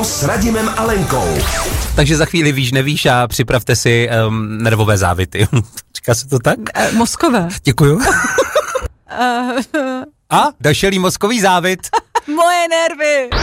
Ranní show s Radimem a Lenkou. Takže za chvíli víš, nevíš a připravte si nervové závity. Říká se to tak? Mozkové. Děkuju. A došel jí mozkový závit. Moje nervy.